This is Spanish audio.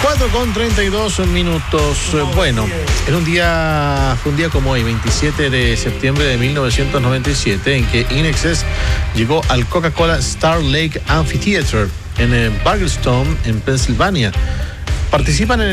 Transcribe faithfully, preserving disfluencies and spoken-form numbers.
cuatro con treinta y dos minutos. Bueno, era un día, fue un día como hoy, veintisiete de septiembre de mil novecientos noventa y siete, en que INXS llegó al Coca-Cola Star Lake Amphitheater en Bargelstone, en Pensilvania. Participan en